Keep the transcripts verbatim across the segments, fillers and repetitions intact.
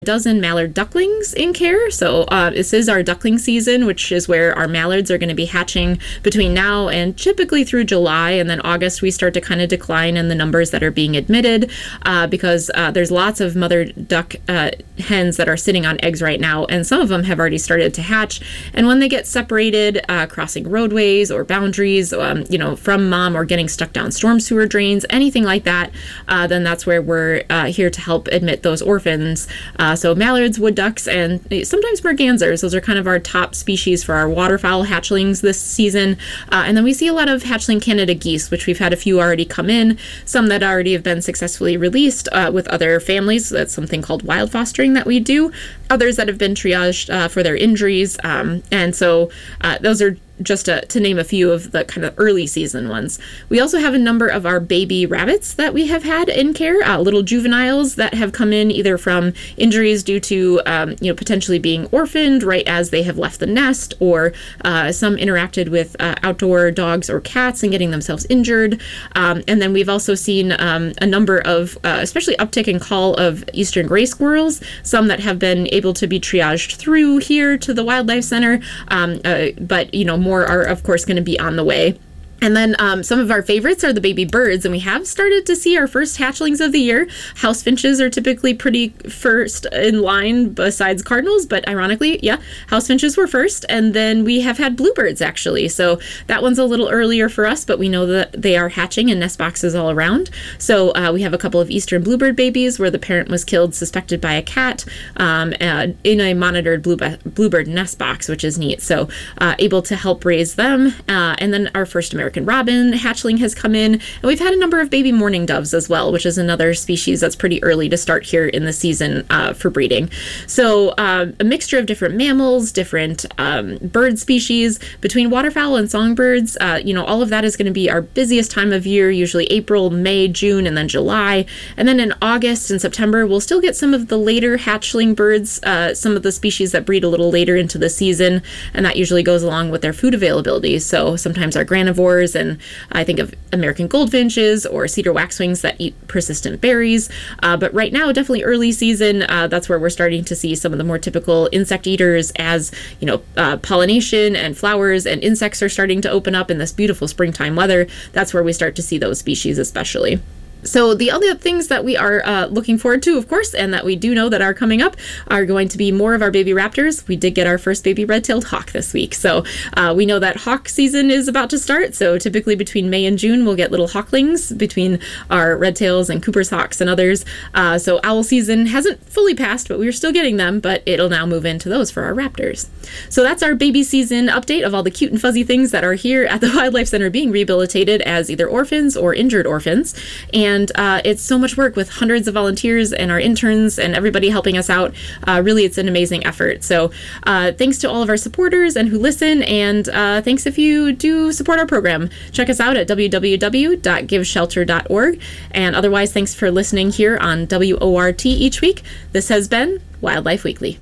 dozen mallard ducklings in care. So uh, this is our duckling season, which is where our mallards are going to be hatching between now and typically through July. And then August, we start to kind of decline in the numbers that are being admitted uh, because uh, there's lots of mother duck uh, hens that are sitting on eggs right now. And some of them have already started to hatch. And when they get separated, uh, crossing roadways or boundaries, um, you know, from mom or getting stuck down storm sewer drains, anything like that, uh, then that's where we're uh, here to help admit those orphans. Uh, so mallards, wood ducks, and sometimes mergansers. Those are kind of our top species for our waterfowl hatchlings this season. Uh, and then we see a lot of hatchling Canada geese, which we've had a few already come in, some that already have been successfully released uh, with other families. That's something called wild fostering that we do. Others that have been triaged uh, for their injuries. Um, and so uh, those are just to, to name a few of the kind of early season ones. We also have a number of our baby rabbits that we have had in care, uh, little juveniles that have come in either from injuries due to, um, you know, potentially being orphaned right as they have left the nest, or uh, some interacted with uh, outdoor dogs or cats and getting themselves injured. Um, and then we've also seen um, a number of, uh, especially uptick in call of eastern gray squirrels, some that have been able to be triaged through here to the Wildlife Center, um, uh, but, you know, more More are, of course, going to be on the way. And then um, some of our favorites are the baby birds, and we have started to see our first hatchlings of the year. House finches are typically pretty first in line besides cardinals, but ironically, yeah, house finches were first. And then we have had bluebirds, actually. So that one's a little earlier for us, but we know that they are hatching in nest boxes all around. So uh, we have a couple of eastern bluebird babies where the parent was killed, suspected by a cat, um, uh, in a monitored bluebird nest box, which is neat. So uh, able to help raise them. Uh, and then our first American robin hatchling has come in, and we've had a number of baby mourning doves as well, which is another species that's pretty early to start here in the season uh, for breeding. So uh, a mixture of different mammals, different um, bird species, between waterfowl and songbirds. Uh, you know, all of that is going to be our busiest time of year, usually April, May, June, and then July. And then in August and September, we'll still get some of the later hatchling birds, uh, some of the species that breed a little later into the season, and that usually goes along with their food availability. So sometimes our granivores, and I think of American goldfinches or cedar waxwings that eat persistent berries. Uh, but right now, definitely early season, uh, that's where we're starting to see some of the more typical insect eaters as, you know, uh, pollination and flowers and insects are starting to open up in this beautiful springtime weather. That's where we start to see those species especially. So the other things that we are uh, looking forward to, of course, and that we do know that are coming up, are going to be more of our baby raptors. We did get our first baby red-tailed hawk this week. So uh, we know that hawk season is about to start. So typically between May and June, we'll get little hawklings between our red-tails and Cooper's hawks and others. Uh, so owl season hasn't fully passed, but we're still getting them, but it'll now move into those for our raptors. So that's our baby season update of all the cute and fuzzy things that are here at the Wildlife Center being rehabilitated as either orphans or injured orphans. And And uh, it's so much work with hundreds of volunteers and our interns and everybody helping us out. Uh, really, it's an amazing effort. So uh, thanks to all of our supporters and who listen. And uh, thanks if you do support our program. Check us out at w w w dot give shelter dot org. And otherwise, thanks for listening here on W O R T each week. This has been Wildlife Weekly.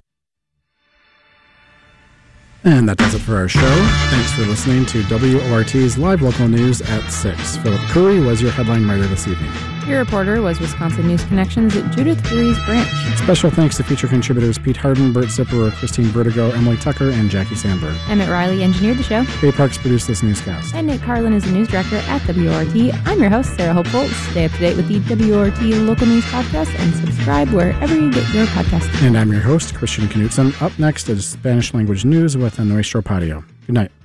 And that does it for our show. Thanks for listening to W O R T's Live Local News at six. Philip Curry was your headline writer this evening. Your reporter was Wisconsin News Connections at Judith Curry's branch. Special thanks to feature contributors Pete Harden, Bert Zipper, Christine Vertigo, Emily Tucker, and Jackie Sandberg. Emmett Riley engineered the show. Bay Parks produced this newscast. And Nick Carlin is the news director at W O R T. I'm your host, Sarah Hopeful. Stay up to date with the W O R T Local News Podcast and subscribe wherever you get your podcasts. And I'm your host, Christian Knutson. Up next is Spanish language news with Nuestro Patio. Good night.